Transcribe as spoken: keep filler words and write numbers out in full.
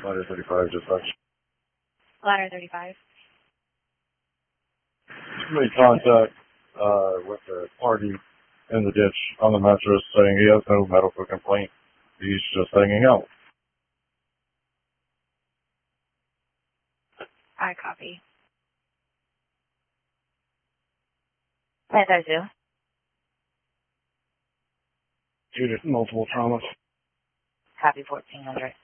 Ladder thirty-five, dispatch. Ladder thirty-five. Made contact uh, with the party in the ditch on the mattress saying he has no medical complaint. He's just hanging out. I copy. nine five two. Due to multiple traumas. Copy fourteen hundred.